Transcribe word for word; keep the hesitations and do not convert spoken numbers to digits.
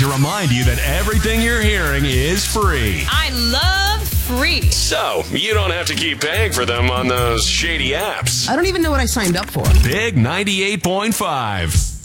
to remind you that everything you're hearing is free. I love free. So, you don't have to keep paying for them on those shady apps. I don't even know what I signed up for. Big ninety-eight point five.